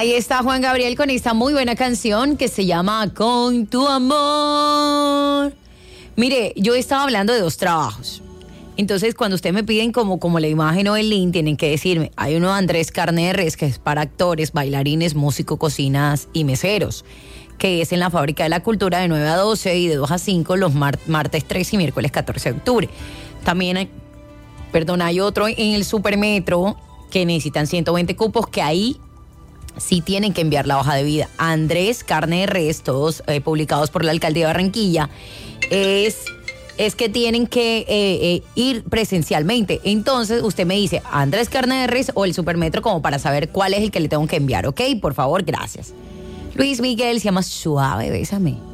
Ahí está Juan Gabriel con esta muy buena canción que se llama Con tu amor. Mire, yo estaba hablando de 2 trabajos. Entonces, cuando ustedes me piden como la imagen o el link, tienen que decirme, hay uno de Andrés Carne de Res, que es para actores, bailarines, músicos, cocinas y meseros, que es en la Fábrica de la Cultura de 9 a 12 y de 2 a 5 los martes 3 y miércoles 14 de octubre. También hay otro en el Supermetro que necesitan 120 cupos, que ahí sí tienen que enviar la hoja de vida. Andrés Carne de Res, todos publicados por la Alcaldía de Barranquilla, es que tienen que ir presencialmente. Entonces usted me dice Andrés Carne de Res o el Supermetro, como para saber cuál es el que le tengo que enviar, ¿ok? Por favor, gracias. Luis Miguel se llama Suave, bésame.